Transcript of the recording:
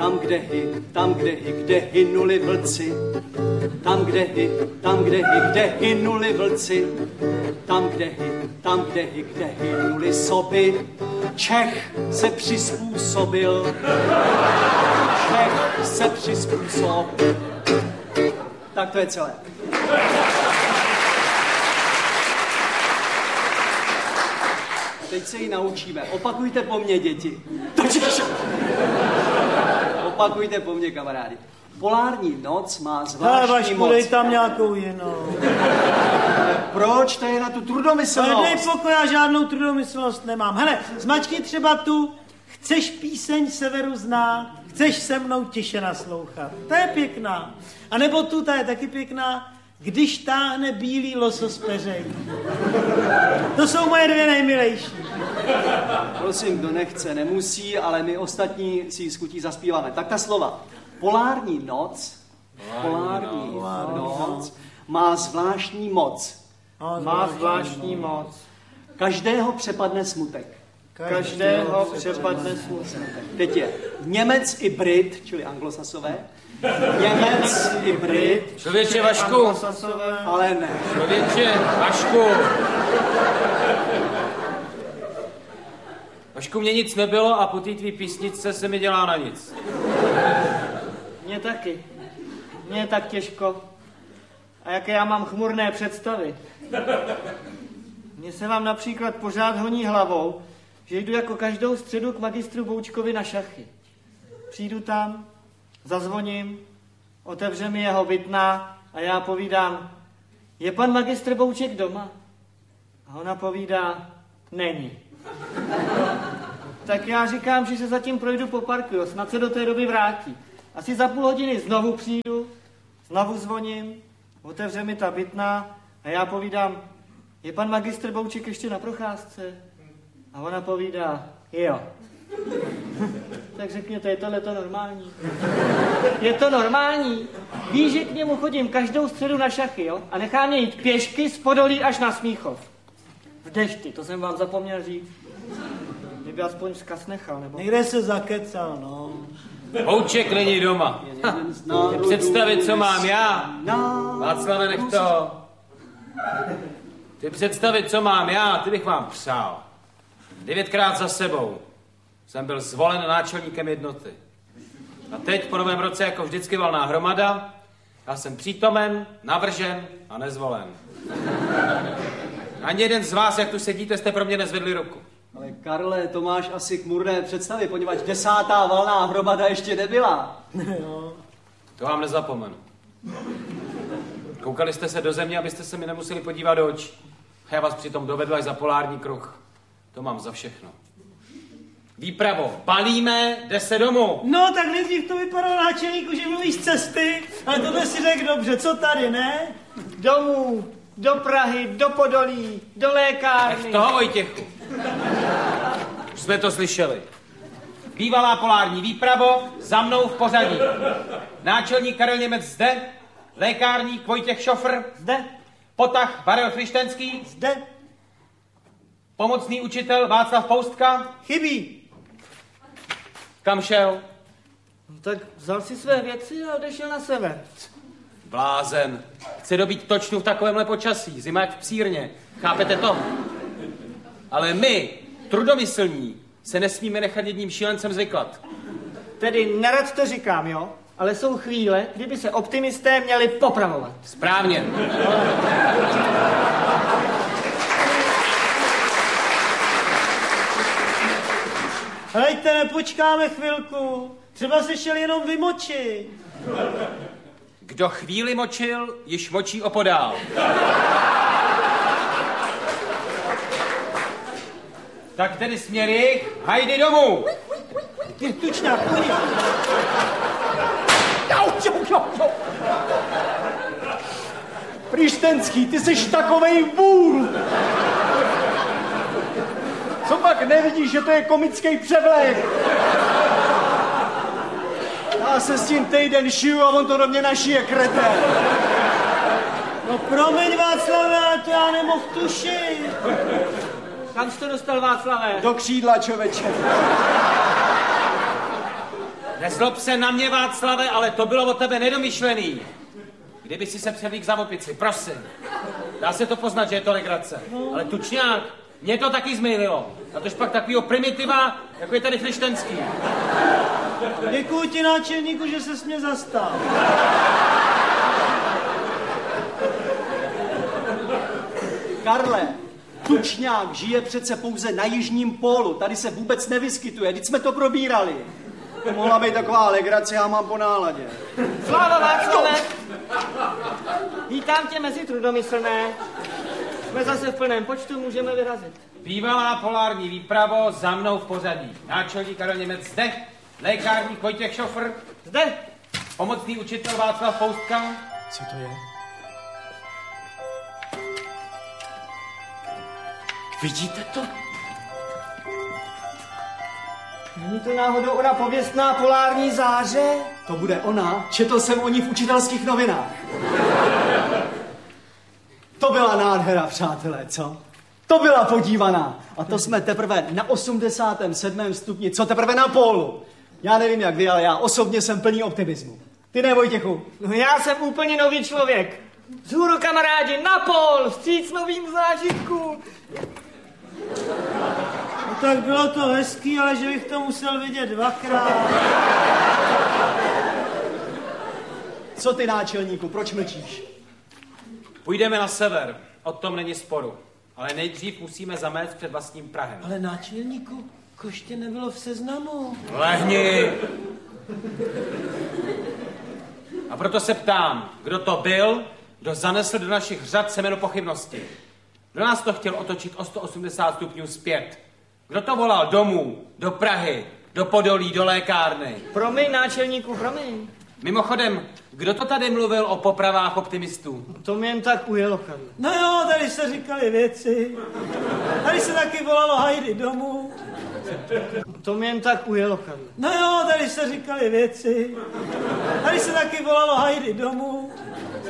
kde hynuli vlci. Tam, kde hynuli vlci. Tam, kde hynuli soby. Čech se přizpůsobil. Tak to je celé. Teď se ji naučíme. Opakujte po mně, děti. Opakujte po mně, kamarádi. Polární noc má zvláštní moc. Dej tam nějakou jinou. Proč? To je na tu trudomyslnost. Ale dej pokoj, já žádnou trudomyslnost nemám. Hele, zmačkni třeba tu. Chceš píseň severu znát, chceš se mnou tiše naslouchat. To je pěkná. A nebo tu, ta je taky pěkná. Když táhne bílý losos peřej. To jsou moje dvě nejmilejší. Prosím, kdo nechce, nemusí, ale my ostatní si ji skutí zaspíváme. Tak ta slova. Polární noc má zvláštní moc. Každého přepadne smutek. Teď je Němec i Brit, čili anglosasové. Němec i Brit. Člověče, Vašku. Ale ne. Člověče, Vašku. Vašku, mně nic nebylo a po té tvý písničce se mi dělá na nic. Mně taky. Mně je tak těžko. A jaké já mám chmurné představy. Mně se vám například pořád honí hlavou, že jdu jako každou středu k magistru Boučkovi na šachy. Přijdu tam, zazvoním, otevře mi jeho bytna a já povídám, je pan magistr Bouček doma? A ona povídá, není. Tak já říkám, že se zatím projdu po parku, jo, snad se do té doby vrátí. Asi za půl hodiny znovu přijdu, znovu zvoním, otevře mi ta bytna a já povídám, je pan magistr Bouček ještě na procházce? A ona povídá, jo. Tak řekněte, je tohleto normální? Je to normální? Víš, že k němu chodím každou středu na šachy, jo? A nechá mě jít pěšky z Podolí až na Smíchov. V dešti, to jsem vám zapomněl říct. Kdyby aspoň vzkaz nechal, nebo... Někde se zakecal, no. Bouček není doma. Představit, co mám já. Václave, nech to. Ty představit, co mám já, ty bych vám přál. 9krát za sebou jsem byl zvolen náčelníkem jednoty. A teď po novém roce, jako vždycky valná hromada, já jsem přítomen, navržen a nezvolen. Ani jeden z vás, jak tu sedíte, jste pro mě nezvedli ruku. Ale Karle, to máš asi chmurné představy, poněvadž 10. valná hromada ještě nebyla. To vám nezapomenu. Koukali jste se do země, abyste se mi nemuseli podívat do očí. A já vás přitom dovedl až za polární kruh. To mám za všechno. Výpravo, balíme, jde se domů. No, tak nejdřív to vypadalo, náčelníku, že mluvíš z cesty, ale tohle si řekl dobře, co tady, ne? Domů, do Prahy, do Podolí, do lékárny. Nech toho, Vojtěchu. Už jsme to slyšeli. Bývalá polární výpravo, za mnou v pořadí. Náčelník Karel Němec zde, lékárník Vojtěch Šofr zde, potah Varel Frištenský zde, pomocný učitel Václav Poustka chybí. Kam šel? No, tak vzal si své věci a odešel na sever. Blázen. Chce dobít točnu v takovémhle počasí. Zima jak v psírně. Chápete to? Ale my, trudomyslní, se nesmíme nechat jedním šílencem zvyklat. Tedy nerad to říkám, jo? Ale jsou chvíle, kdyby se optimisté měli popravovat. Správně. Hejte, nepočkáme chvilku. Třeba se šel jenom vymočit. Kdo chvíli močil, již močí opodál. Tak tedy směry, hajdy domů. Ty tučňák, pojď. Frištenský, ty seš takovej vůl. Co pak nevidíš, že to je komický převlek? Já se s tím týden šiju a on to do mě našije, krete. No promiň, Václave, to já nemohl tušit. Kam jsi to dostal, Václave? Do křídla, čověče. Nezlob se na mě, Václave, ale to bylo od tebe nedomyšlený. Kdyby si se převlík za opici, prosím. Dá se to poznat, že je to legrace. Ale tučňák, mě to taky zmýlilo. A tož pak takovýho primitiva, jako je tady Frištenský. Děkuji ti, náčelníku, že ses mě zastal. Karle, tučňák žije přece pouze na jižním pólu. Tady se vůbec nevyskytuje. Vždyť jsme to probírali. To mohla být taková legrace, já mám po náladě. Sláva Václave! Vítám tě mezi trudomyslné. Jsme zase v plném počtu, můžeme vyrazit. Bývalá polární výpravo za mnou v pořadí. Náčelník Karel Němec zde, lékárník Vojtěch Šofr Zde. Pomocný učitel Václav Poustka. Co to je? Vidíte to? Není to náhodou ona pověstná polární záře? To bude ona. Četl jsem o ní v učitelských novinách. To byla nádhera, přátelé, co? To byla podívaná. A to jsme teprve na 87. stupni, co teprve na pólu. Já nevím jak vy, ale já osobně jsem plný optimismu. Ty ne, Vojtěchu? No já jsem úplně nový člověk. Vzhůru, kamarádi, na pol, vstříc novým zážitkům. No tak bylo to hezký, ale že bych to musel vidět dvakrát. Co ty, náčelníku, proč mlčíš? Půjdeme na sever, o tom není sporu. Ale nejdřív musíme zamést před vlastním prahem. Ale náčelníku, koště nebylo v seznamu. Lehni! A proto se ptám, kdo to byl, kdo zanesl do našich řad semeno pochybnosti. Kdo nás to chtěl otočit o 180 stupňů zpět? Kdo to volal domů, do Prahy, do Podolí, do lékárny? Promiň, náčelníku, promiň. Mimochodem, kdo to tady mluvil o popravách optimistů? To mě jen tak ujelo, Karle. No jo, tady se říkali věci. Tady se taky volalo hajdy domů. To mě jen tak ujelo, Karle. No jo, tady se říkali věci. Tady se taky volalo hajdy domů.